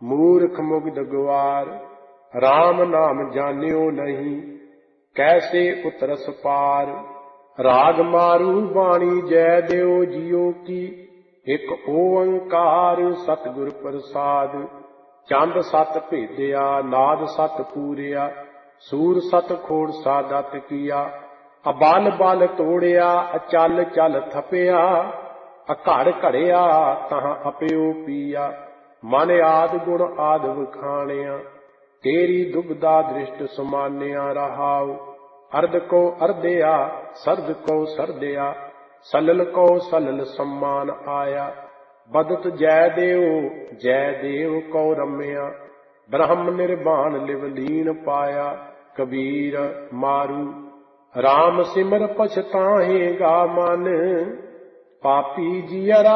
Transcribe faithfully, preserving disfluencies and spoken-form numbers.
मूर्ख मुग्ध गुवार। राम नाम जान्यो नहीं, कैसे उतरस पार। राग मारू बाणी जय देव जियो की, एक ओंकार सतगुर प्रसाद। चंद सत भेदिया, नाद सत पूरिया, सूर सत खोड़ सादत किया। अबल बल तोड़िया, अचल चल थपिया, अघड़ घड़िया तहां अपियो पिया। मन आद गुण आद वखाणिया, तेरी दुबदा दृष्ट समान्या रहाओ। अर्ध को अर्धया, सर्द को सर्दया, सलल को सलल सम्मान आया। बदत जय देव जय देव को रम्या, ब्रह्म निर्वाण लिवलीन पाया। कबीर मारू राम सिमर पछताहेगा मन, पापी जियरा